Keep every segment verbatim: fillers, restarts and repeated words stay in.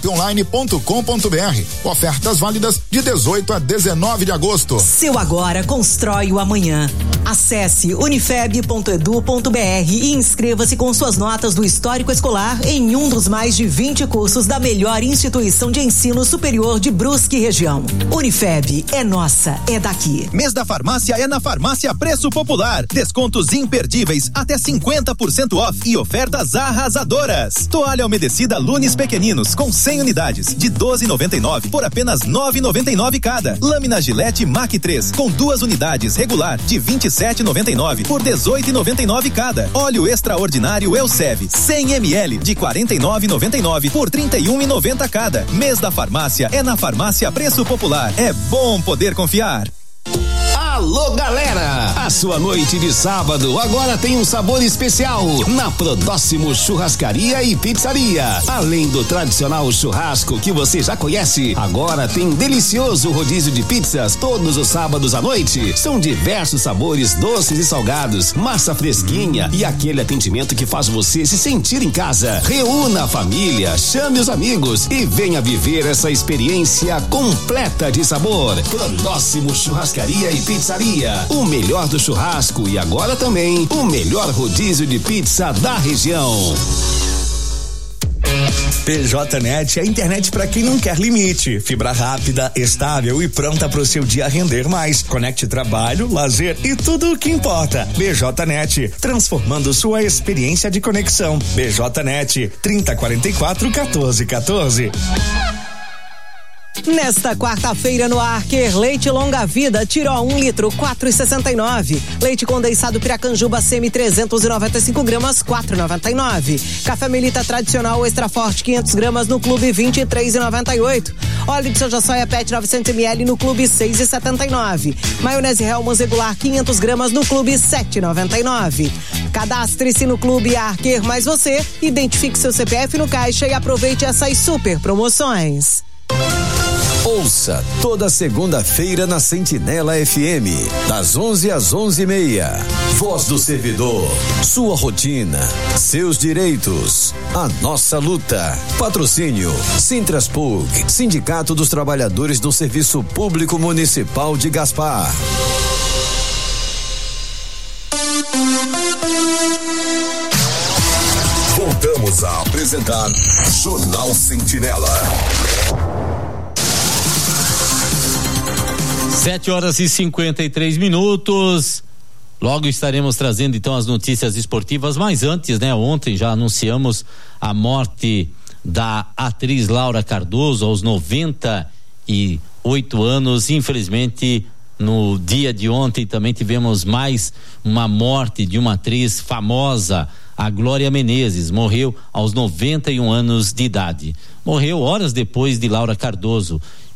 online ponto com ponto br. Ofertas válidas de dezoito a dezenove de agosto. Seu agora constrói o amanhã. Acesse unifeb ponto edu ponto br e inscreva-se com suas notas do histórico escolar em um dos mais de vinte cursos da melhor instituição de ensino superior de Brusque e região. Unifeb é nossa, é daqui. Mês da farmácia é na Farmácia Preço Popular. Descontos imperdíveis, até cinquenta por cento off e ofertas arrasadoras. Toalha umedecida Lunes Pequeninos com cem unidades de doze reais e noventa e nove centavos por apenas nove reais e noventa e nove centavos cada. Lâmina Gillette Mac três com duas unidades regular de vinte e sete reais e noventa e nove centavos por dezoito reais e noventa e nove centavos cada. Óleo extraordinário Elsev cem mililitros de quarenta e nove reais e noventa e nove centavos por trinta e um reais e noventa centavos cada. Mês da farmácia é na Farmácia Preço Popular. É bom poder confiar. Alô, galera! A sua noite de sábado agora tem um sabor especial na Prodóximo Churrascaria e Pizzaria. Além do tradicional churrasco que você já conhece, agora tem um delicioso rodízio de pizzas todos os sábados à noite. São diversos sabores doces e salgados, massa fresquinha e aquele atendimento que faz você se sentir em casa. Reúna a família, chame os amigos e venha viver essa experiência completa de sabor. Prodóximo Churrascaria e Pizzaria. O melhor do churrasco e agora também o melhor rodízio de pizza da região. P J Net é a internet para quem não quer limite. Fibra rápida, estável e pronta para o seu dia render mais. Conecte trabalho, lazer e tudo o que importa. B J Net, transformando sua experiência de conexão. B J Net, trinta, quarenta e quatro, quatorze, quatorze. Nesta quarta-feira no Arquer, leite longa vida, tiró um litro, quatro e sessenta e nove. Leite condensado Piracanjuba Semi trezentos e noventa e cinco gramas, quatro e noventa e nove. Café Melita tradicional extra forte quinhentos gramas no Clube vinte e três e noventa e oito. Óleo de soja soia Pet novecentos mililitros no Clube seis e setenta e nove. Maionese Hellmann's regular quinhentos gramas no Clube sete e noventa e nove. Cadastre-se no Clube Arquer mais você, identifique seu C P F no caixa e aproveite essas super promoções. Ouça toda segunda-feira na Sentinela F M, das onze às onze e meia. Voz do servidor, sua rotina, seus direitos, a nossa luta. Patrocínio Sintraspug, Sindicato dos Trabalhadores do Serviço Público Municipal de Gaspar. Voltamos a apresentar Jornal Sentinela. Sete horas e cinquenta e três minutos. Logo estaremos trazendo então as notícias esportivas, mas antes, né? Ontem já anunciamos a morte da atriz Laura Cardoso aos noventa e oito anos. Infelizmente, no dia de ontem também tivemos mais uma morte de uma atriz famosa, a Glória Menezes. Morreu aos noventa e um anos de idade. Morreu horas depois de Laura Cardoso.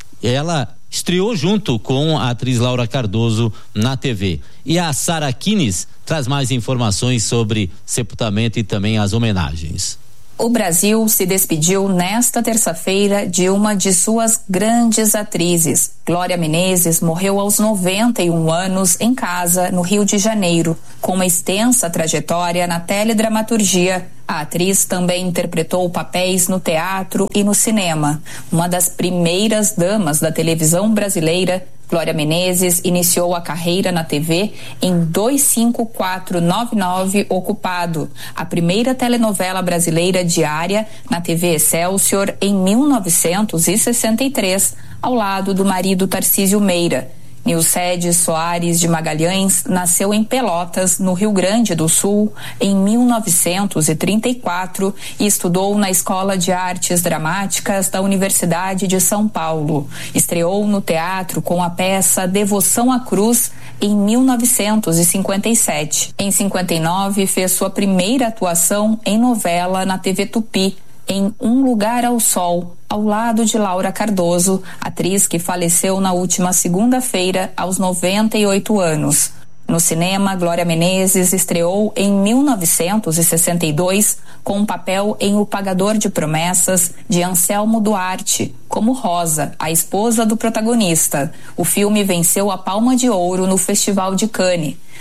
Ela estreou junto com a atriz Laura Cardoso na T V. E a Sara Kines traz mais informações sobre sepultamento e também as homenagens. O Brasil se despediu nesta terça-feira de uma de suas grandes atrizes. Glória Menezes morreu aos noventa e um anos em casa, no Rio de Janeiro, com uma extensa trajetória na teledramaturgia. A atriz também interpretou papéis no teatro e no cinema. Uma das primeiras damas da televisão brasileira, Glória Menezes iniciou a carreira na T V em dois cinco quatro nove nove Ocupado, a primeira telenovela brasileira diária na T V Excelsior em mil novecentos e sessenta e três, ao lado do marido Tarcísio Meira. Nilcede Soares de Magalhães nasceu em Pelotas, no Rio Grande do Sul, em mil novecentos e trinta e quatro e estudou na Escola de Artes Dramáticas da Universidade de São Paulo. Estreou no teatro com a peça Devoção à Cruz em mil novecentos e cinquenta e sete. Em cinquenta e nove, fez sua primeira atuação em novela na T V Tupi, em Um Lugar ao Sol, ao lado de Laura Cardoso, atriz que faleceu na última segunda-feira aos noventa e oito anos. No cinema, Glória Menezes estreou em mil novecentos e sessenta e dois com um papel em O Pagador de Promessas, de Anselmo Duarte, como Rosa, a esposa do protagonista. O filme venceu a Palma de Ouro no Festival de Cannes.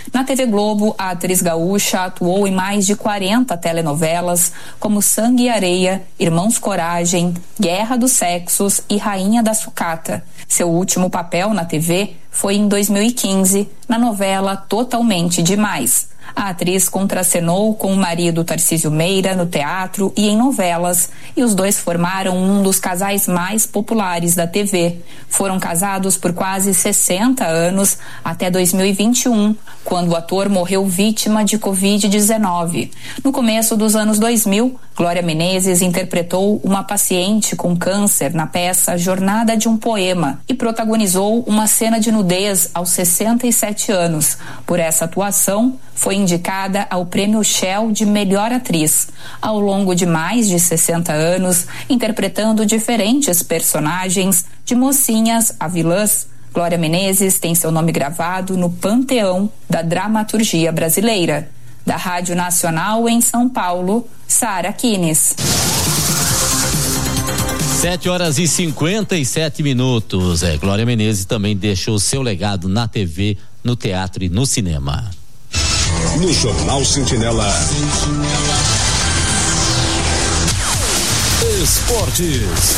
Na T V Globo, a atriz gaúcha atuou em mais de quarenta telenovelas, como Sangue e Areia, Irmãos Coragem, Guerra dos Sexos e Rainha da Sucata. Seu último papel na T V foi em dois mil e quinze, na novela Totalmente Demais. A atriz contracenou com o marido Tarcísio Meira no teatro e em novelas, e os dois formaram um dos casais mais populares da T V. Foram casados por quase sessenta anos, até dois mil e vinte e um, quando o ator morreu vítima de covid dezenove. No começo dos anos dois mil, Glória Menezes interpretou uma paciente com câncer na peça Jornada de um Poema e protagonizou uma cena de nudez aos sessenta e sete anos. Por essa atuação, foi indicada ao Prêmio Shell de Melhor Atriz. Ao longo de mais de sessenta anos, interpretando diferentes personagens, de mocinhas a vilãs, Glória Menezes tem seu nome gravado no panteão da dramaturgia brasileira. Da Rádio Nacional em São Paulo, Sara Kines. Sete horas e cinquenta e sete minutos. É, Glória Menezes também deixou seu legado na T V, no teatro e no cinema. No Jornal Sentinela. Esportes.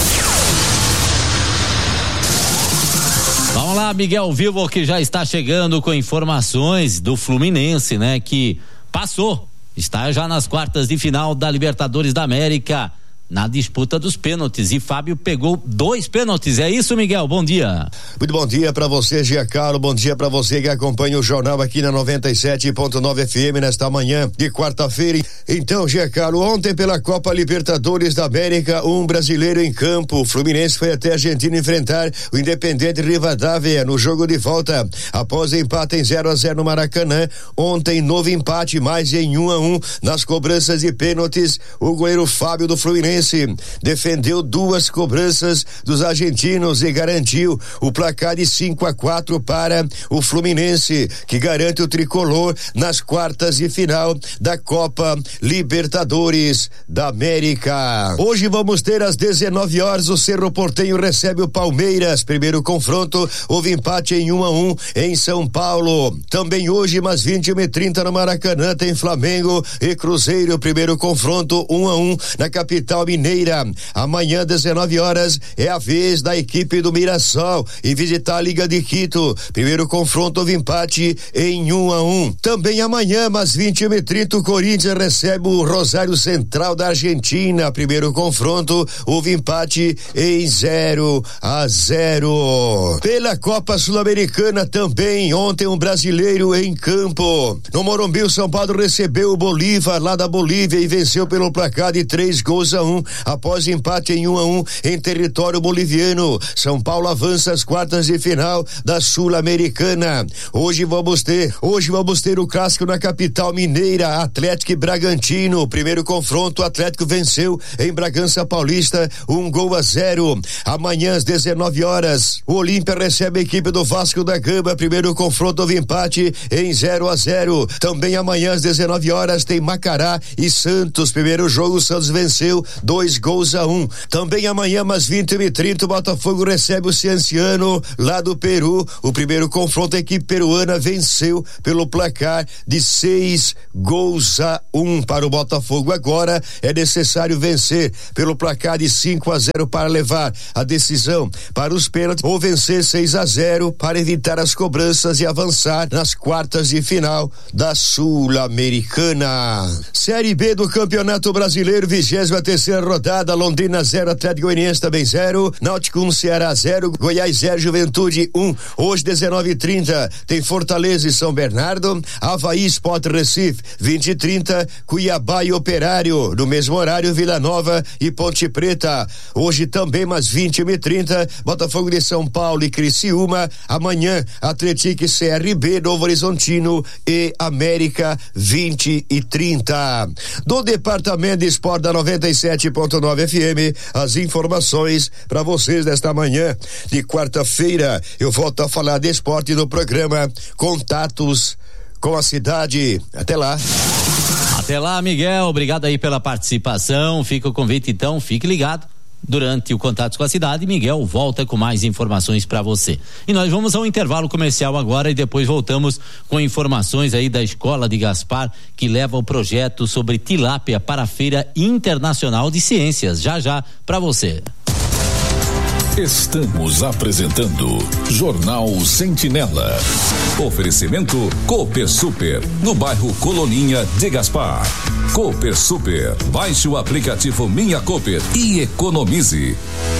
Vamos lá, Miguel Vivo, que já está chegando com informações do Fluminense, né? Que passou, está já nas quartas de final da Libertadores da América, na disputa dos pênaltis, e Fábio pegou dois pênaltis. É isso, Miguel? Bom dia. Muito bom dia para você, Giancarlo. Bom dia para você que acompanha o jornal aqui na noventa e sete ponto nove F M nesta manhã de quarta-feira. Então, Giancarlo, ontem pela Copa Libertadores da América, um brasileiro em campo. O Fluminense foi até a Argentina enfrentar o Independente Rivadavia no jogo de volta. Após empate em zero a zero no Maracanã, ontem novo empate, mais em um a um nas cobranças de pênaltis. O goleiro Fábio do Fluminense defendeu duas cobranças dos argentinos e garantiu o placar de cinco a quatro para o Fluminense, que garante o tricolor nas quartas de final da Copa Libertadores da América. Hoje vamos ter às dezenove horas, o Cerro Porteño recebe o Palmeiras. Primeiro confronto, houve empate em um a um em São Paulo. Também hoje, às vinte e uma e trinta no Maracanã, tem Flamengo e Cruzeiro. Primeiro confronto, um a um na capital Mineira. Amanhã, dezenove horas, é a vez da equipe do Mirassol e visitar a Liga de Quito. Primeiro confronto, houve empate em um a um. Também amanhã, às vinte e uma e trinta, o Corinthians recebe o Rosário Central da Argentina. Primeiro confronto, houve empate em zero a zero. Pela Copa Sul-Americana também, ontem um brasileiro em campo. No Morumbi, o São Paulo recebeu o Bolívar lá da Bolívia e venceu pelo placar de três gols a um. Após empate em um a um em território boliviano, São Paulo avança às quartas de final da Sul-Americana. Hoje vamos ter, hoje vamos ter o clássico na capital mineira, Atlético e Bragantino. Primeiro confronto, o Atlético venceu em Bragança Paulista, um gol a zero. Amanhã às dezenove horas, o Olímpia recebe a equipe do Vasco da Gama. Primeiro confronto, houve empate em zero a zero. Também amanhã às dezenove horas tem Macará e Santos. Primeiro jogo, o Santos venceu dois gols a um. Também amanhã, às vinte e uma e trinta, o Botafogo recebe o Cienciano lá do Peru. O primeiro confronto, a equipe peruana venceu pelo placar de seis gols a um para o Botafogo. Agora é necessário vencer pelo placar de cinco a zero para levar a decisão para os pênaltis, ou vencer seis a zero para evitar as cobranças e avançar nas quartas de final da Sul-Americana. Série B do Campeonato Brasileiro, vigésima terceira rodada, Londrina zero, Atlético Goianiense também zero, Náutico um, Ceará zero, Goiás zero, Juventude um. Hoje, dezenove e trinta, tem Fortaleza e São Bernardo, Avaí, Sport Recife, vinte e trinta, Cuiabá e Operário. No mesmo horário, Vila Nova e Ponte Preta. Hoje também, às vinte e uma e trinta, Botafogo de São Paulo e Criciúma. Amanhã, Atlético e C R B, Novo Horizontino e América, vinte e trinta. Do Departamento de Esporte da noventa e sete ponto nove F M, as informações para vocês desta manhã de quarta-feira. Eu volto a falar de esporte no programa Contatos com a Cidade. Até lá. Até lá, Miguel. Obrigado aí pela participação. Fica o convite, então. Fique ligado. durante o Contatos com a Cidade, Miguel volta com mais informações para você. E nós vamos ao intervalo comercial agora e depois voltamos com informações aí da Escola de Gaspar, que leva o projeto sobre tilápia para a Feira Internacional de Ciências. Já já para você. Estamos apresentando Jornal Sentinela. Oferecimento Cooper Super, no bairro Coloninha de Gaspar. Cooper Super, baixe o aplicativo Minha Cooper e economize.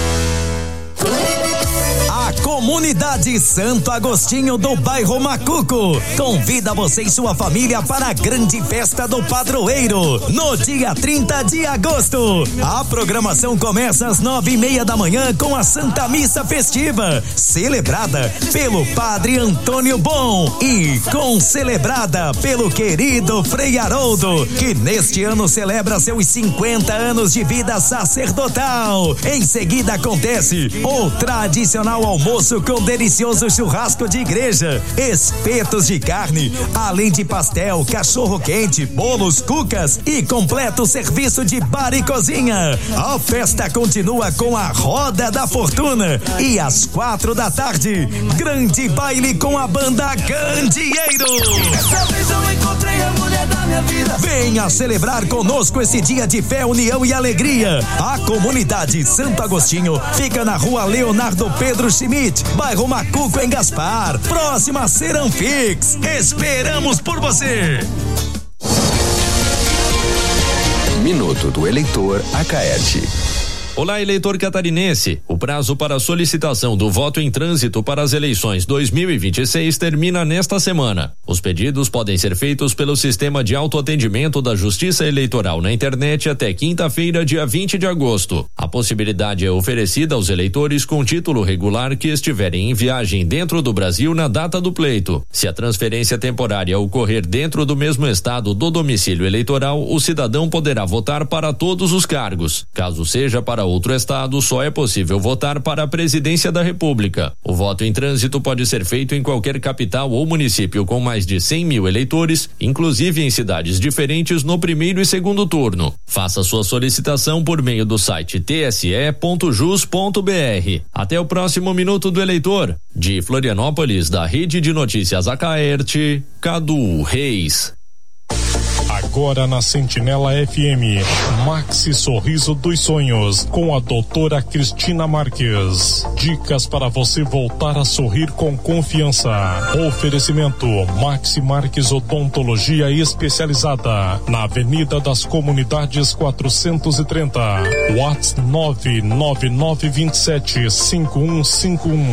A Comunidade Santo Agostinho do bairro Macuco convida você e sua família para a grande festa do padroeiro no dia trinta de agosto. A programação começa às nove e meia da manhã com a Santa Missa Festiva, celebrada pelo Padre Antônio Bom e concelebrada pelo querido Frei Haroldo, que neste ano celebra seus cinquenta anos de vida sacerdotal. Em seguida acontece o tradicional almoço com delicioso churrasco de igreja, espetos de carne, além de pastel, cachorro quente, bolos, cucas e completo serviço de bar e cozinha. A festa continua com a Roda da Fortuna e às quatro da tarde, grande baile com a banda Candeeiro. Dessa vez eu encontrei a mulher da minha vida. Venha celebrar conosco esse dia de fé, união e alegria. A Comunidade Santo Agostinho fica na rua Leonardo Pedro Schmidt, bairro Macuco, em Gaspar, próxima a Seranfix. Esperamos por você. Minuto do Eleitor Acaete. Olá, eleitor catarinense. O prazo para solicitação do voto em trânsito para as eleições dois mil e vinte e seis termina nesta semana. Os pedidos podem ser feitos pelo sistema de autoatendimento da Justiça Eleitoral na internet até quinta-feira, dia vinte de agosto. A possibilidade é oferecida aos eleitores com título regular que estiverem em viagem dentro do Brasil na data do pleito. Se a transferência temporária ocorrer dentro do mesmo estado do domicílio eleitoral, o cidadão poderá votar para todos os cargos. Caso seja para outro estado, só é possível votar para a presidência da República. O voto em trânsito pode ser feito em qualquer capital ou município com mais de cem mil eleitores, inclusive em cidades diferentes no primeiro e segundo turno. Faça sua solicitação por meio do site t s e ponto jus ponto b r. Até o próximo Minuto do Eleitor. De Florianópolis, da Rede de Notícias Acaerte, Cadu Reis. Agora na Sentinela F M, Maxi Sorriso dos Sonhos, com a doutora Cristina Marques. Dicas para você voltar a sorrir com confiança. Oferecimento Maxi Marques Odontologia Especializada, na Avenida das Comunidades quatrocentos e trinta. WhatsApp nove nove nove dois sete cinco um cinco um.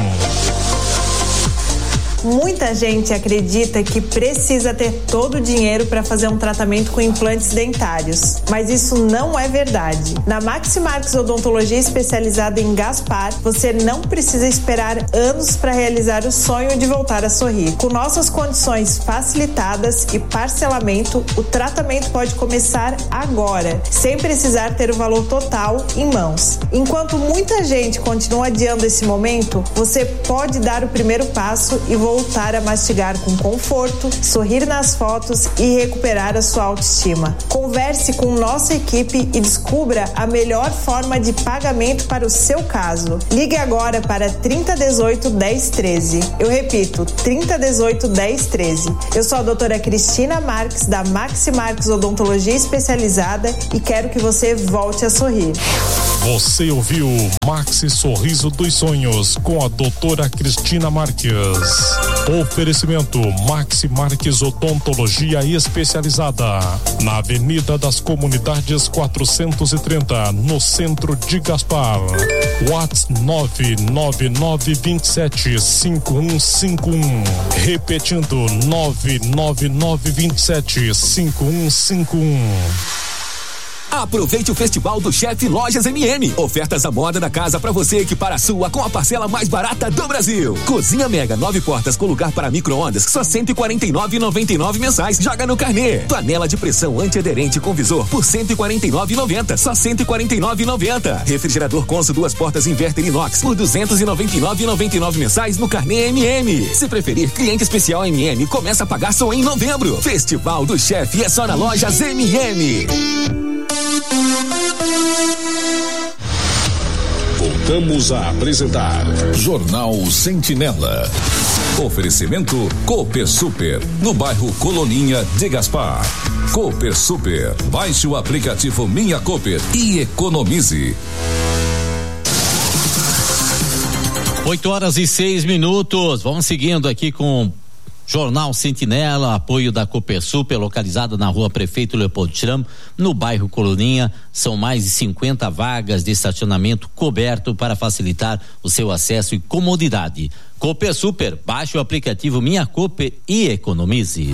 Muita gente acredita que precisa ter todo o dinheiro para fazer um tratamento com implantes dentários, mas isso não é verdade. Na Maxi Marques Odontologia Especializada em Gaspar, você não precisa esperar anos para realizar o sonho de voltar a sorrir. Com nossas condições facilitadas e parcelamento, o tratamento pode começar agora, sem precisar ter o valor total em mãos. Enquanto muita gente continua adiando esse momento, você pode dar o primeiro passo e voltar voltar a mastigar com conforto, sorrir nas fotos e recuperar a sua autoestima. Converse com nossa equipe e descubra a melhor forma de pagamento para o seu caso. Ligue agora para trinta dezoito, dez treze. Eu repito, trinta dezoito, dez treze. Eu sou a doutora Cristina Marques, da Maxi Marques Odontologia Especializada, e quero que você volte a sorrir. Você ouviu Maxi Sorriso dos Sonhos com a doutora Cristina Marques. Oferecimento Maxi Marques Odontologia Especializada, na Avenida das Comunidades quatrocentos e trinta, no centro de Gaspar. WhatsApp nove nove nove dois sete cinco um cinco um. Repetindo, nove nove nove dois sete cinco um cinco um. Aproveite o Festival do Chefe Lojas M M. Ofertas à moda da casa para você equipar a sua com a parcela mais barata do Brasil. Cozinha Mega, nove portas com lugar para micro-ondas, só cento e quarenta e nove reais e noventa e nove mensais. Joga no carnê. Panela de pressão antiaderente com visor por cento e quarenta e nove reais e noventa, só cento e quarenta e nove reais e noventa. Refrigerador Consul duas portas inverter inox por duzentos e noventa e nove reais e noventa e nove mensais no carnê M M. Se preferir, cliente especial M M começa a pagar só em novembro. Festival do Chefe é só na Lojas M M. Voltamos a apresentar Jornal Sentinela. Oferecimento Cooper Super, no bairro Coloninha de Gaspar. Cooper Super, baixe o aplicativo Minha Cooper e economize. oito horas e seis minutos, vamos seguindo aqui com Jornal Sentinela, apoio da Cooper Super, localizada na rua Prefeito Leopoldo Tiram, no bairro Coloninha. São mais de cinquenta vagas de estacionamento coberto para facilitar o seu acesso e comodidade. Cooper Super, baixe o aplicativo Minha Cooper e economize.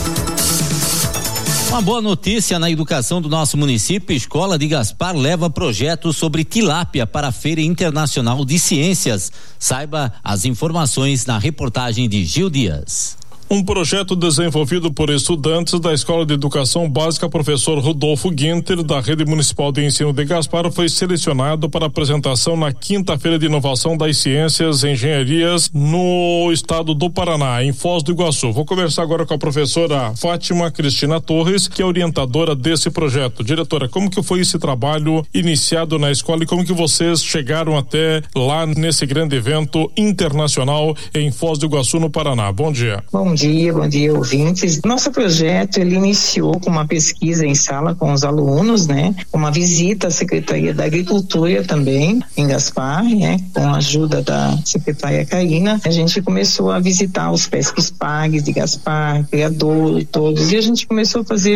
Uma boa notícia na educação do nosso município: Escola de Gaspar leva projeto sobre tilápia para a Feira Internacional de Ciências. Saiba as informações na reportagem de Gil Dias. Um projeto desenvolvido por estudantes da Escola de Educação Básica Professor Rodolfo Guinter, da Rede Municipal de Ensino de Gaspar, foi selecionado para apresentação na quinta-feira de Inovação das Ciências e Engenharias no estado do Paraná, em Foz do Iguaçu. Vou conversar agora com a professora Fátima Cristina Torres, que é orientadora desse projeto. Diretora, como que foi esse trabalho iniciado na escola e como que vocês chegaram até lá nesse grande evento internacional em Foz do Iguaçu, no Paraná? Bom dia. Bom dia. Bom dia, bom dia, ouvintes. Nosso projeto, ele iniciou com uma pesquisa em sala com os alunos, né? Uma visita à Secretaria da Agricultura também, em Gaspar, né? Com a ajuda da secretária Karina, a gente começou a visitar os pesquispag de Gaspar, criador e todos, e a gente começou a fazer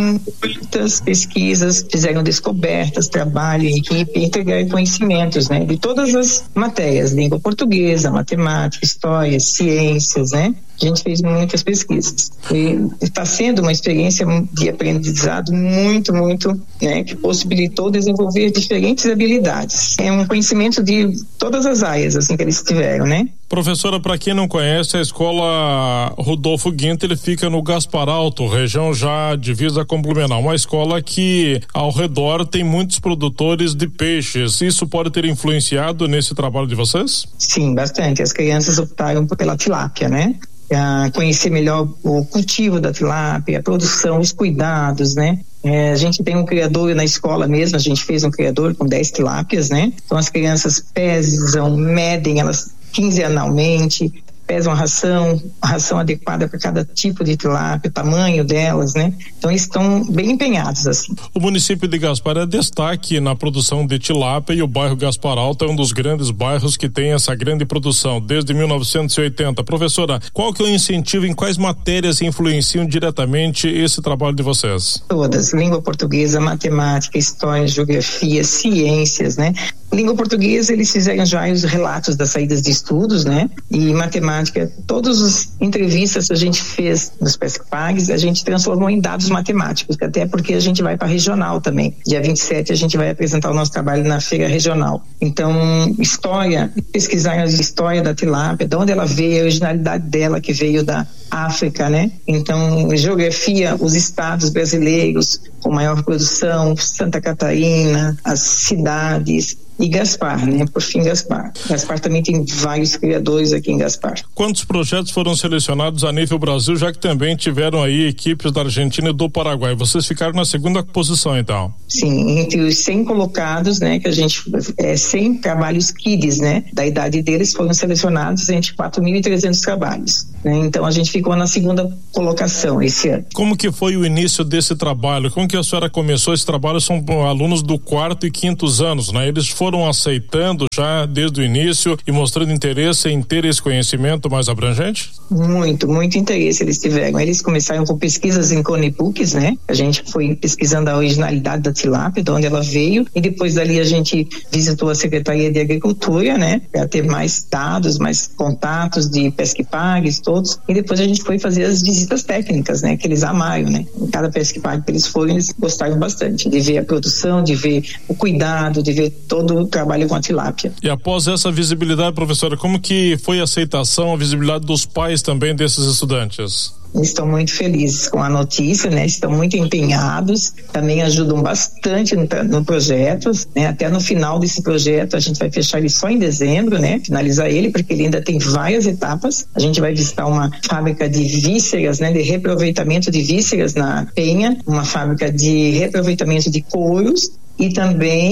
muitas pesquisas, fizeram descobertas, trabalho em equipe, integrar conhecimentos, né? De todas as matérias, língua portuguesa, matemática, história, ciências, né? A gente fez muitas pesquisas. E está sendo uma experiência de aprendizado muito, muito, né, que possibilitou desenvolver diferentes habilidades. É um conhecimento de todas as áreas, assim, que eles tiveram, né? Professora, para quem não conhece, a escola Rodolfo Guinter, ele fica no Gaspar Alto, região já divisa com Blumenau, uma escola que ao redor tem muitos produtores de peixes. Isso pode ter influenciado nesse trabalho de vocês? Sim, bastante. As crianças optaram pela tilápia, né? A conhecer melhor o cultivo da tilápia, a produção, os cuidados, né? É, a gente tem um criador na escola mesmo, a gente fez um criador com dez tilápias, né? Então as crianças pesam, medem elas quinzenalmente, pesam a ração, a ração adequada para cada tipo de tilápia, o tamanho delas, né? Então eles estão bem empenhados, assim. O município de Gaspar é destaque na produção de tilápia e o bairro Gaspar Alto é um dos grandes bairros que tem essa grande produção desde mil novecentos e oitenta. Professora, qual que é o incentivo, em quais matérias influenciam diretamente esse trabalho de vocês? Todas, língua portuguesa, matemática, história, geografia, ciências, né? Língua portuguesa, eles fizeram já os relatos das saídas de estudos, né? E matemática, todas as entrevistas que a gente fez nos pesquipags, a gente transformou em dados matemáticos, até porque a gente vai para regional também. Dia vinte e sete a gente vai apresentar o nosso trabalho na feira regional. Então, história, pesquisar a história da tilápia, de onde ela veio, a originalidade dela, que veio da África, né? Então, geografia, os estados brasileiros com maior produção, Santa Catarina, as cidades, e Gaspar, né? Por fim, Gaspar. Gaspar também tem vários criadores aqui em Gaspar. Quantos projetos foram selecionados a nível Brasil, já que também tiveram aí equipes da Argentina e do Paraguai? Vocês ficaram na segunda posição, então? Sim, entre os cem colocados, né? Que a gente, é, cem trabalhos kids, né? Da idade deles foram selecionados entre quatro mil e trezentos trabalhos, né? Então a gente ficou na segunda colocação esse ano. Como que foi o início desse trabalho? Como que a senhora começou esse trabalho? São alunos do quarto e quintos anos, né? Eles foram foram aceitando já desde o início e mostrando interesse em ter esse conhecimento mais abrangente? Muito, muito interesse eles tiveram. Eles começaram com pesquisas em Conebooks, né? A gente foi pesquisando a originalidade da tilápia, de onde ela veio, e depois dali a gente visitou a Secretaria de Agricultura, né? Para ter mais dados, mais contatos de pesquipags, todos, e depois a gente foi fazer as visitas técnicas, né? Que eles amaram, né? Em cada pesquipag que eles foram, eles gostaram bastante de ver a produção, de ver o cuidado, de ver todo o trabalho com a tilápia. E após essa visibilidade, professora, como que foi a aceitação, a visibilidade dos pais também desses estudantes? Estão muito felizes com a notícia, né? Estão muito empenhados, também ajudam bastante no, no projeto, né? Até no final desse projeto, a gente vai fechar ele só em dezembro, né? Finalizar ele, porque ele ainda tem várias etapas. A gente vai visitar uma fábrica de vísceras, né? De reaproveitamento de vísceras na Penha, uma fábrica de reaproveitamento de couros e também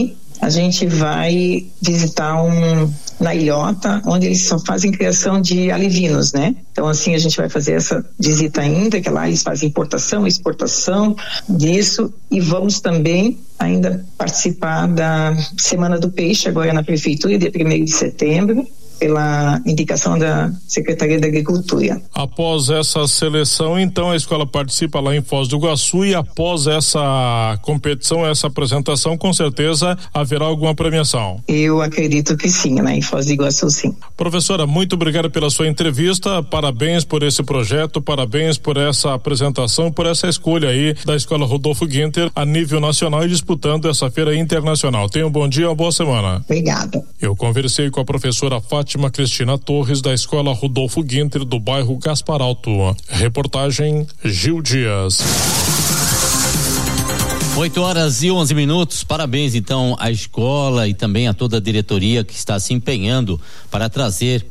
a gente vai visitar um na ilhota, onde eles só fazem criação de alevinos, né? Então, assim, a gente vai fazer essa visita ainda, que lá eles fazem importação, exportação disso, e vamos também ainda participar da Semana do Peixe, agora na Prefeitura, dia primeiro de setembro, pela indicação da Secretaria da Agricultura. Após essa seleção, então, a escola participa lá em Foz do Iguaçu e após essa competição, essa apresentação, com certeza haverá alguma premiação. Eu acredito que sim, né? Em Foz do Iguaçu, sim. Professora, muito obrigado pela sua entrevista, parabéns por esse projeto, parabéns por essa apresentação, por essa escolha aí da Escola Rodolfo Ginter a nível nacional e disputando essa feira internacional. Tenha um bom dia, uma boa semana. Obrigada. Eu conversei com a professora Fátima Cristina Torres, da Escola Rodolfo Ginter, do bairro Gaspar Alto. Reportagem Gil Dias. oito horas e onze minutos. Parabéns então à escola e também a toda a diretoria que está se empenhando para trazer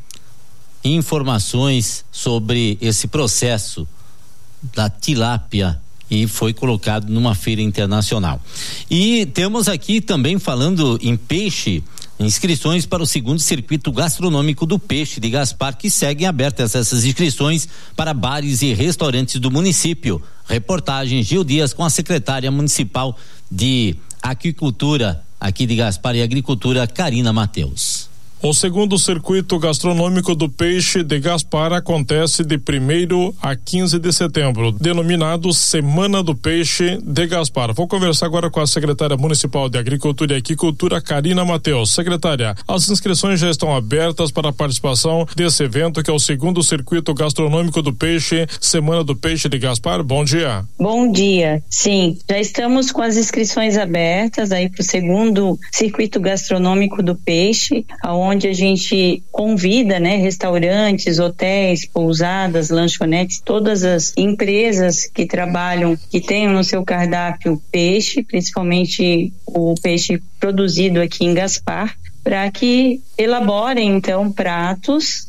informações sobre esse processo da tilápia e foi colocado numa feira internacional. E temos aqui também, falando em peixe, inscrições para o segundo circuito gastronômico do peixe de Gaspar, que seguem abertas essas inscrições para bares e restaurantes do município. Reportagem Gil Dias com a secretária municipal de Aquicultura aqui de Gaspar e Agricultura, Karina Mateus. O segundo circuito gastronômico do peixe de Gaspar acontece de primeiro a quinze de setembro, denominado Semana do Peixe de Gaspar. Vou conversar agora com a secretária municipal de Agricultura e Aquicultura, Karina Mateus. Secretária, as inscrições já estão abertas para a participação desse evento, que é o segundo circuito gastronômico do peixe, Semana do Peixe de Gaspar. Bom dia. Bom dia. Sim, já estamos com as inscrições abertas aí para o segundo circuito gastronômico do peixe, aonde onde a gente convida, né, restaurantes, hotéis, pousadas, lanchonetes, todas as empresas que trabalham, que tenham no seu cardápio peixe, principalmente o peixe produzido aqui em Gaspar, para que elaborem então pratos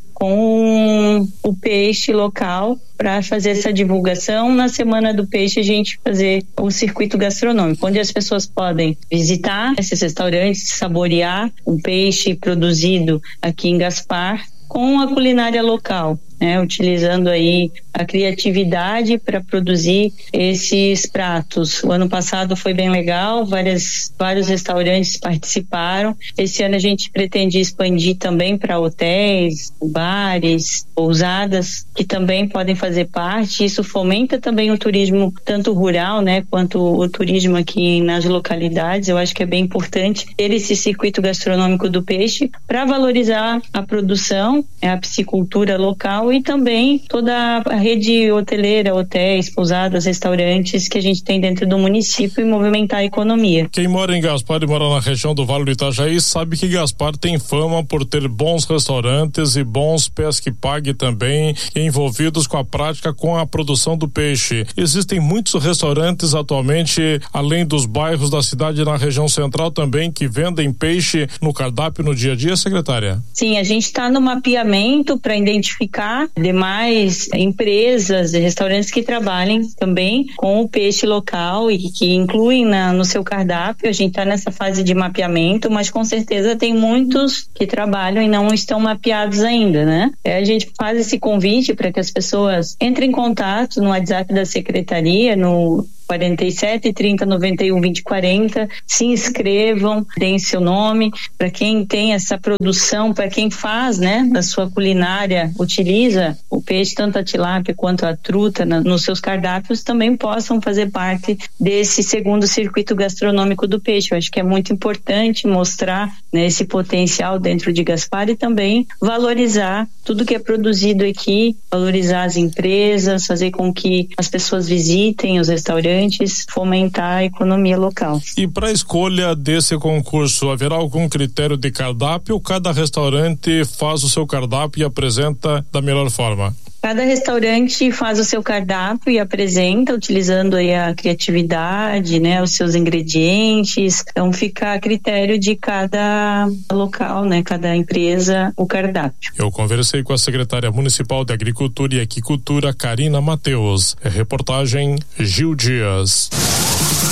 com o peixe local para fazer essa divulgação. Na Semana do Peixe a gente fazer o circuito gastronômico, onde as pessoas podem visitar esses restaurantes, saborear o peixe produzido aqui em Gaspar com a culinária local, né, utilizando aí a criatividade para produzir esses pratos. O ano passado foi bem legal, várias, vários restaurantes participaram. Esse ano a gente pretende expandir também para hotéis, bares, pousadas, que também podem fazer parte. Isso fomenta também o turismo, tanto rural, né, quanto o turismo aqui nas localidades. Eu acho que é bem importante ter esse circuito gastronômico do peixe para valorizar a produção, a piscicultura local e também toda a rede hoteleira, hotéis, pousadas, restaurantes que a gente tem dentro do município e movimentar a economia. Quem mora em Gaspar e mora na região do Vale do Itajaí sabe que Gaspar tem fama por ter bons restaurantes e bons pesque pague também envolvidos com a prática com a produção do peixe. Existem muitos restaurantes atualmente, além dos bairros da cidade na região central também, que vendem peixe no cardápio no dia a dia, secretária? Sim, a gente está no mapeamento para identificar demais empresas e restaurantes que trabalhem também com o peixe local e que incluem na, no seu cardápio. A gente está nessa fase de mapeamento, mas com certeza tem muitos que trabalham e não estão mapeados ainda, né? É, a gente faz esse convite para que as pessoas entrem em contato no WhatsApp da secretaria, no quarenta e sete, trinta, noventa e um, vinte, quarenta, se inscrevam, deem seu nome, para quem tem essa produção, para quem faz, né, da sua culinária, utiliza o peixe, tanto a tilápia quanto a truta na, nos seus cardápios, também possam fazer parte desse segundo circuito gastronômico do peixe. Eu acho que é muito importante mostrar, né, esse potencial dentro de Gaspar e também valorizar tudo que é produzido aqui, valorizar as empresas, fazer com que as pessoas visitem os restaurantes, fomentar a economia local. E para a escolha desse concurso, haverá algum critério de cardápio ou cada restaurante faz o seu cardápio e apresenta da melhor forma? Cada restaurante faz o seu cardápio e apresenta, utilizando aí a criatividade, né, os seus ingredientes. Então fica a critério de cada local, né, cada empresa, o cardápio. Eu conversei com a secretária municipal de Agricultura e Aquicultura, Karina Mateus. Reportagem Gil Dias.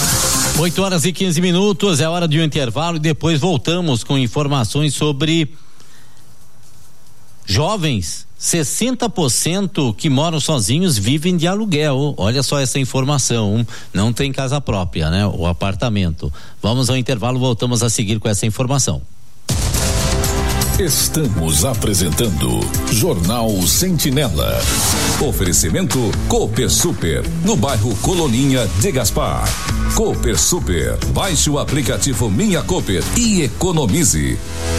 oito horas e quinze minutos, é hora de um intervalo e depois voltamos com informações sobre jovens. sessenta por cento que moram sozinhos vivem de aluguel. Olha só essa informação. Não tem casa própria, né? O apartamento. Vamos ao intervalo, voltamos a seguir com essa informação. Estamos apresentando Jornal Sentinela. Oferecimento Cooper Super, no bairro Coloninha de Gaspar. Cooper Super, baixe o aplicativo Minha Cooper e economize.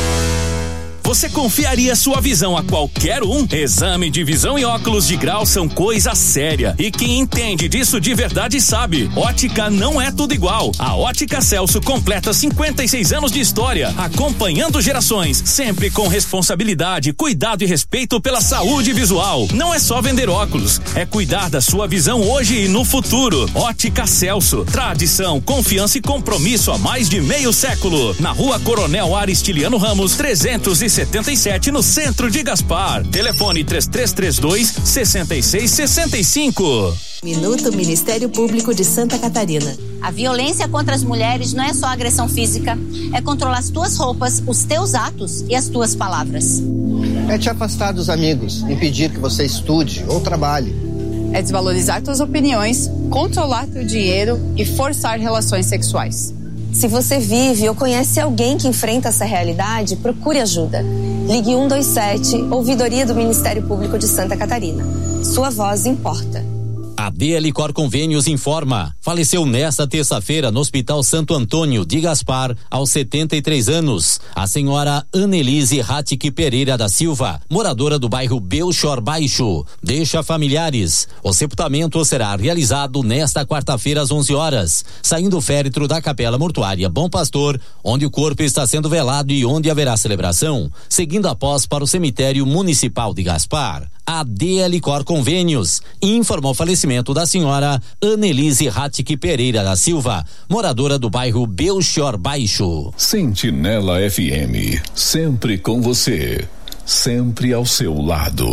Você confiaria sua visão a qualquer um? Exame de visão e óculos de grau são coisa séria. E quem entende disso de verdade sabe. Ótica não é tudo igual. A Ótica Celso completa cinquenta e seis anos de história, acompanhando gerações, sempre com responsabilidade, cuidado e respeito pela saúde visual. Não é só vender óculos, é cuidar da sua visão hoje e no futuro. Ótica Celso, tradição, confiança e compromisso há mais de meio século. Na Rua Coronel Aristiliano Ramos, trezentos e setenta e sete, no centro de Gaspar. Telefone três três três dois, seis seis seis cinco. Minuto Ministério Público de Santa Catarina. A violência contra as mulheres não é só agressão física, é controlar as tuas roupas, os teus atos e as tuas palavras. É te afastar dos amigos, impedir que você estude ou trabalhe. É desvalorizar tuas opiniões, controlar teu dinheiro e forçar relações sexuais. Se você vive ou conhece alguém que enfrenta essa realidade, procure ajuda. Ligue um dois sete, Ouvidoria do Ministério Público de Santa Catarina. Sua voz importa. A D L Cor Convênios informa. Faleceu nesta terça-feira no Hospital Santo Antônio de Gaspar, aos setenta e três anos, a senhora Annelise Ratic Pereira da Silva, moradora do bairro Belchor Baixo. Deixa familiares. O sepultamento será realizado nesta quarta-feira às onze horas, saindo o féretro da Capela Mortuária Bom Pastor, onde o corpo está sendo velado e onde haverá celebração, seguindo após para o cemitério municipal de Gaspar. A D L Cor Convênios informou o falecimento da senhora Annelise Ratic Pereira da Silva, moradora do bairro Belchor Baixo. Sentinela F M, sempre com você, sempre ao seu lado.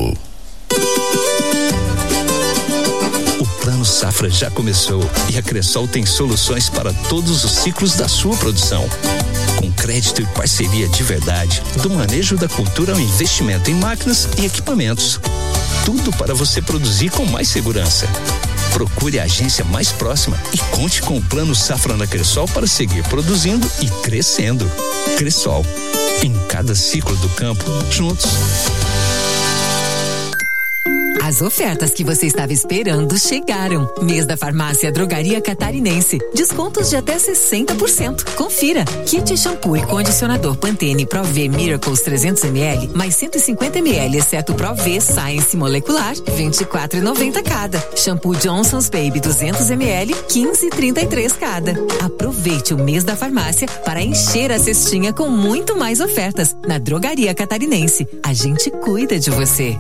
O Plano Safra já começou e a Cressol tem soluções para todos os ciclos da sua produção. Com crédito e parceria de verdade, do manejo da cultura ao investimento em máquinas e equipamentos. Tudo para você produzir com mais segurança. Procure a agência mais próxima e conte com o Plano Safra na Cressol para seguir produzindo e crescendo. Cressol, em cada ciclo do campo, juntos. As ofertas que você estava esperando chegaram. Mês da Farmácia Drogaria Catarinense. Descontos de até sessenta por cento. Confira. Kit shampoo e condicionador Pantene Pro V Miracles trezentos mililitros mais cento e cinquenta mililitros, exceto Pro V Science Molecular, vinte e quatro reais e noventa centavos cada. Shampoo Johnson's Baby duzentos mililitros, quinze reais e trinta e três centavos cada. Aproveite o mês da farmácia para encher a cestinha com muito mais ofertas. Na Drogaria Catarinense. A gente cuida de você.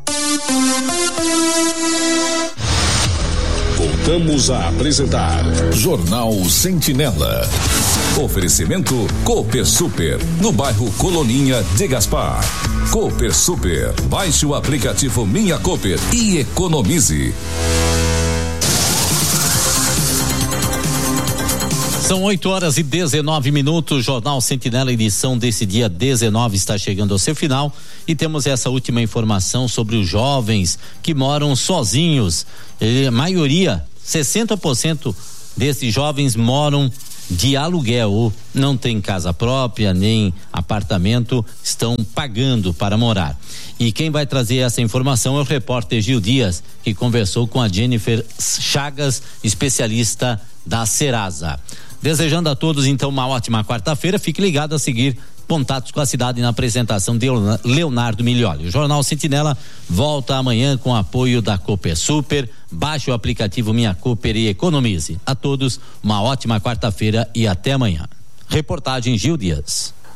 Voltamos a apresentar Jornal Sentinela. Oferecimento Cooper Super, no bairro Coloninha de Gaspar. Cooper Super, baixe o aplicativo Minha Cooper e economize. São oito horas e dezenove minutos. Jornal Sentinela, edição desse dia dezenove, está chegando ao seu final e temos essa última informação sobre os jovens que moram sozinhos. A maioria, sessenta por cento desses jovens moram de aluguel, não tem casa própria nem apartamento, estão pagando para morar. E quem vai trazer essa informação é o repórter Gil Dias, que conversou com a Jennifer Chagas, especialista da Serasa. Desejando a todos então uma ótima quarta-feira, fique ligado a seguir Contatos com a Cidade na apresentação de Leonardo Miglioli. O Jornal Sentinela volta amanhã com apoio da Cooper Super. Baixe o aplicativo Minha Cooper e economize. A todos uma ótima quarta-feira e até amanhã. Reportagem Gil Dias.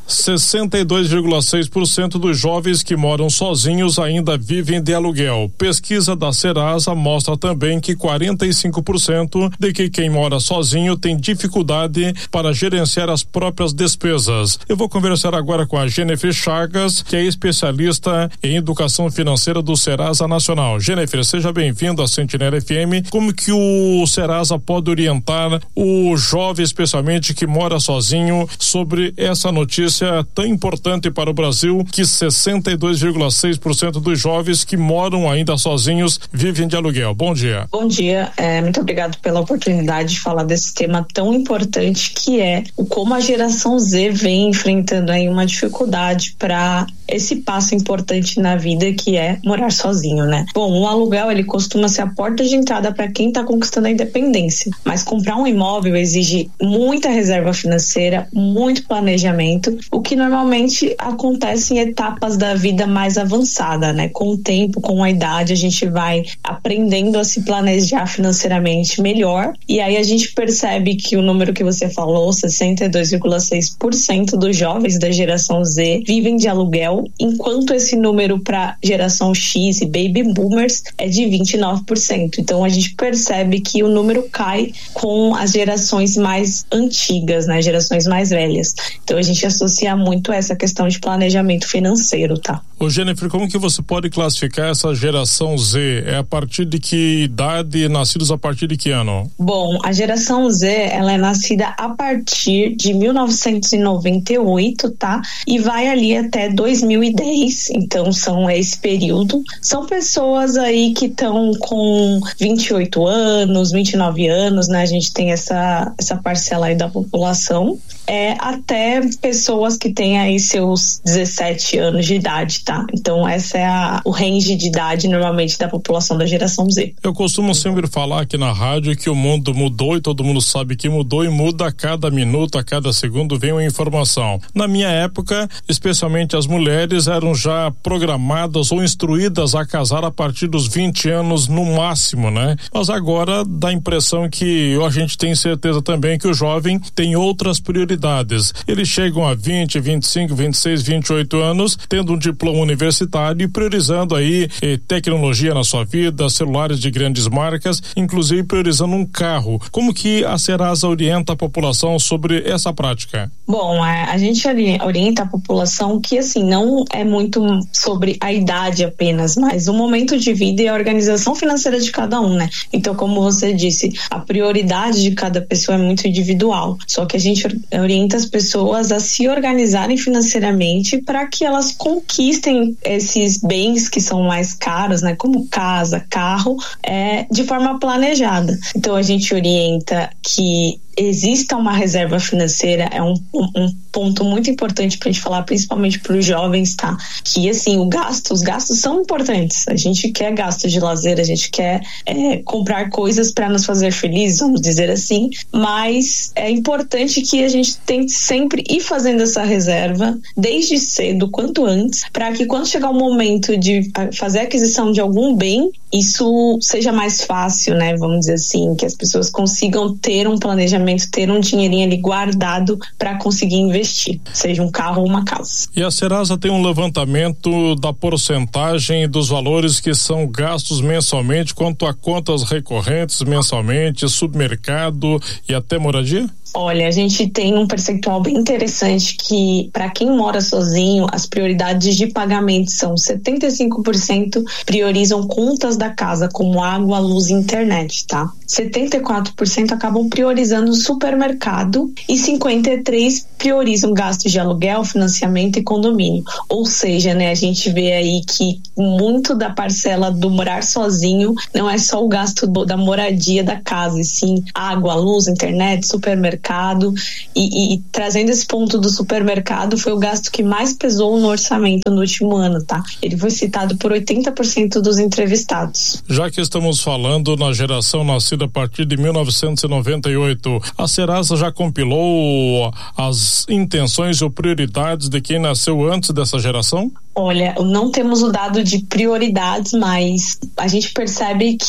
sessenta e dois vírgula seis por cento dos jovens que moram sozinhos ainda vivem de aluguel. Pesquisa da Serasa mostra também que quarenta e cinco por cento de que quem mora sozinho tem dificuldade para gerenciar as próprias despesas. Eu vou conversar agora com a Jennifer Chagas, que é especialista em educação financeira do Serasa Nacional. Jennifer, seja bem-vindo à Sentinela F M. Como que o Serasa pode orientar o jovem, especialmente que mora sozinho, sobre essa notícia tão importante para o Brasil, que sessenta e dois vírgula seis por cento dos jovens que moram ainda sozinhos vivem de aluguel? Bom dia. Bom dia, é, muito obrigado pela oportunidade de falar desse tema tão importante, que é o como a geração Z vem enfrentando aí uma dificuldade para esse passo importante na vida, que é morar sozinho, né? Bom, o aluguel, ele costuma ser a porta de entrada para quem está conquistando a independência, mas comprar um imóvel exige muita reserva financeira, muito planejamento, o que normalmente acontece em etapas da vida mais avançada, né? Com o tempo, com a idade, a gente vai aprendendo a se planejar financeiramente melhor, e aí a gente percebe que o número que você falou, sessenta e dois vírgula seis por cento dos jovens da geração Z vivem de aluguel, enquanto esse número para geração X e baby boomers é de vinte e nove por cento. Então a gente percebe que o número cai com as gerações mais antigas, né, gerações mais velhas. Então a gente associa muito essa questão de planejamento financeiro, tá? Ô Jennifer, como que você pode classificar essa geração Z? É a partir de que idade, nascidos a partir de que ano? Bom, a geração Z, ela é nascida a partir de mil novecentos e noventa e oito, tá? E vai ali até dois mil e dez, então são esse período. São pessoas aí que estão com vinte e oito anos, vinte e nove anos, né? A gente tem essa, essa parcela aí da população. É, até pessoas que têm aí seus dezessete anos de idade, tá? Então essa é a, o range de idade normalmente da população da geração Z. Eu costumo sempre falar aqui na rádio que o mundo mudou e todo mundo sabe que mudou, e muda a cada minuto, a cada segundo vem uma informação. Na minha época, especialmente as mulheres eram já programadas ou instruídas a casar a partir dos vinte anos no máximo, né? Mas agora dá a impressão que a gente tem certeza também que o jovem tem outras prioridades. Eles chegam a vinte, vinte e cinco, vinte e seis, vinte e oito anos, tendo um diploma universitário e priorizando aí eh, tecnologia na sua vida, celulares de grandes marcas, inclusive priorizando um carro. Como que a Serasa orienta a população sobre essa prática? Bom, a, a gente orienta a população que, assim, não é muito sobre a idade apenas, mas o momento de vida e a organização financeira de cada um, né? Então, como você disse, a prioridade de cada pessoa é muito individual, só que a gente orienta as pessoas a se organizarem financeiramente para que elas conquistem esses bens que são mais caros, né, como casa, carro, é, de forma planejada. Então a gente orienta que exista uma reserva financeira, é um, um, um ponto muito importante pra gente falar, principalmente para os jovens, tá? Que, assim, o gasto, os gastos são importantes. A gente quer gasto de lazer, a gente quer é, comprar coisas para nos fazer felizes, vamos dizer assim, mas é importante que a gente tente sempre ir fazendo essa reserva desde cedo, quanto antes, para que quando chegar o momento de fazer a aquisição de algum bem, isso seja mais fácil, né? Vamos dizer assim, que as pessoas consigam ter um planejamento, ter um dinheirinho ali guardado para conseguir investir, seja um carro ou uma casa. E a Serasa tem um levantamento da porcentagem dos valores que são gastos mensalmente quanto a contas recorrentes mensalmente, supermercado e até moradia? Olha, a gente tem um percentual bem interessante que, para quem mora sozinho, as prioridades de pagamento são setenta e cinco por cento priorizam contas da casa, como água, luz e internet, tá? setenta e quatro por cento acabam priorizando o supermercado e cinquenta e três por cento priorizam gastos de aluguel, financiamento e condomínio. Ou seja, né, a gente vê aí que muito da parcela do morar sozinho não é só o gasto do, da moradia da casa, e sim água, luz, internet, supermercado, e, e, e trazendo esse ponto do supermercado, foi o gasto que mais pesou no orçamento no último ano, tá? Ele foi citado por oitenta por cento dos entrevistados. Já que estamos falando na geração nascida a partir de mil novecentos e noventa e oito, a Serasa já compilou as intenções ou prioridades de quem nasceu antes dessa geração? Olha, não temos o dado de prioridades, mas a gente percebe que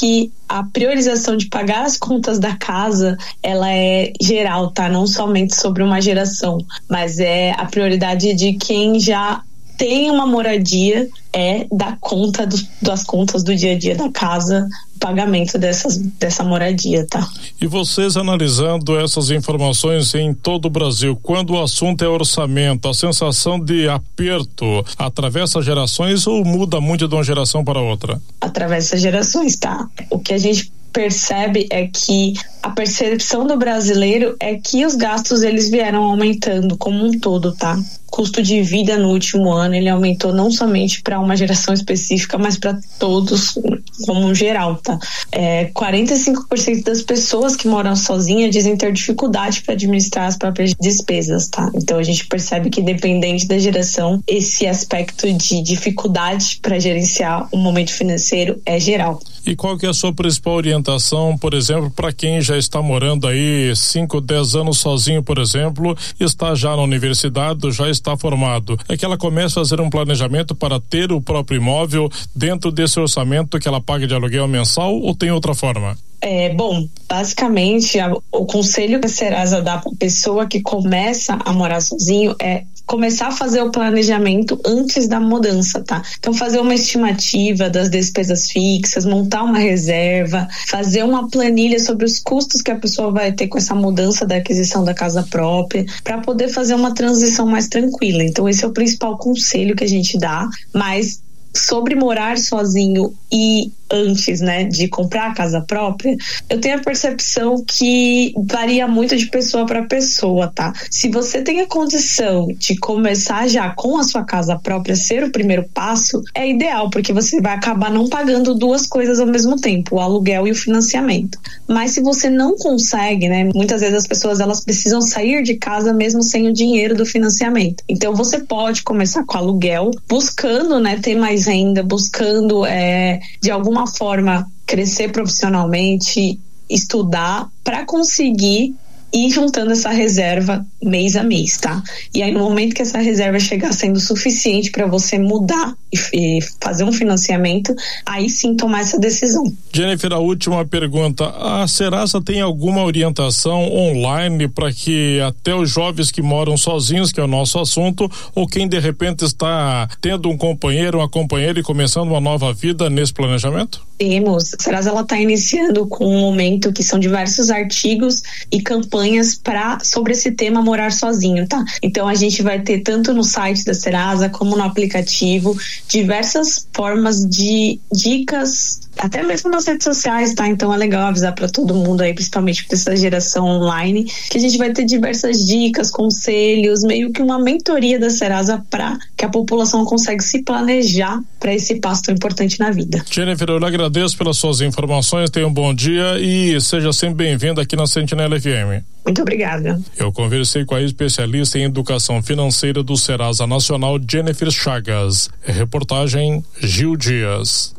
a priorização de pagar as contas da casa, ela é geral, tá? Não somente sobre uma geração, mas é a prioridade de quem já tem uma moradia, é dar conta do, das contas do dia a dia da casa, pagamento dessas, dessa moradia, tá? E vocês analisando essas informações em todo o Brasil, quando o assunto é orçamento, a sensação de aperto atravessa gerações ou muda muito de uma geração para outra? Atravessa gerações, tá? O que a gente percebe é que a percepção do brasileiro é que os gastos eles vieram aumentando como um todo, tá? Custo de vida no último ano ele aumentou não somente para uma geração específica, mas para todos como um geral, tá? É, quarenta e cinco por cento das pessoas que moram sozinhas dizem ter dificuldade para administrar as próprias despesas, tá? Então a gente percebe que dependente da geração, esse aspecto de dificuldade para gerenciar o momento financeiro é geral. E qual que é a sua principal orientação, por exemplo, para quem já está morando aí cinco, dez anos sozinho, por exemplo, está já na universidade, já está formado? É que ela comece a fazer um planejamento para ter o próprio imóvel dentro desse orçamento que ela paga de aluguel mensal ou tem outra forma? É, bom, basicamente a, o conselho que a Serasa dá para a pessoa que começa a morar sozinho é começar a fazer o planejamento antes da mudança, tá? Então fazer uma estimativa das despesas fixas, montar uma reserva, fazer uma planilha sobre os custos que a pessoa vai ter com essa mudança da aquisição da casa própria, para poder fazer uma transição mais tranquila. Então esse é o principal conselho que a gente dá, mas sobre morar sozinho e antes, né, de comprar a casa própria, eu tenho a percepção que varia muito de pessoa para pessoa, tá? Se você tem a condição de começar já com a sua casa própria, ser o primeiro passo, é ideal, porque você vai acabar não pagando duas coisas ao mesmo tempo, o aluguel e o financiamento. Mas se você não consegue, né, muitas vezes as pessoas elas precisam sair de casa mesmo sem o dinheiro do financiamento. Então você pode começar com aluguel, buscando, né, ter mais renda, buscando é, de alguma forma crescer profissionalmente, estudar para conseguir ir juntando essa reserva mês a mês, tá? E aí no momento que essa reserva chegar sendo suficiente para você mudar e, e fazer um financiamento, aí sim tomar essa decisão. Jennifer, a última pergunta, a Serasa tem alguma orientação online para que até os jovens que moram sozinhos, que é o nosso assunto, ou quem de repente está tendo um companheiro, uma companheira e começando uma nova vida nesse planejamento? Temos. A Serasa ela está iniciando com um momento que são diversos artigos e campanhas para sobre esse tema morar sozinho, tá? Então a gente vai ter tanto no site da Serasa como no aplicativo diversas formas de dicas, até mesmo nas redes sociais, tá? Então é legal avisar para todo mundo aí, principalmente para essa geração online, que a gente vai ter diversas dicas, conselhos, meio que uma mentoria da Serasa para que a população consiga se planejar para esse passo tão importante na vida. Jennifer, eu lhe agradeço pelas suas informações, tenha um bom dia e seja sempre bem-vinda aqui na Sentinela F M. Muito obrigada. Eu conversei com a especialista em educação financeira do Serasa Nacional, Jennifer Chagas. Reportagem Gil Dias.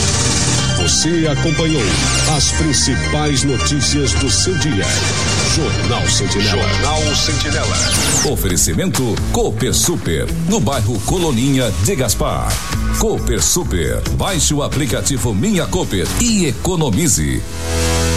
Você acompanhou as principais notícias do seu dia. Jornal Sentinela. Jornal Sentinela. Oferecimento Cooper Super, no bairro Coloninha de Gaspar. Cooper Super. Baixe o aplicativo Minha Cooper e economize.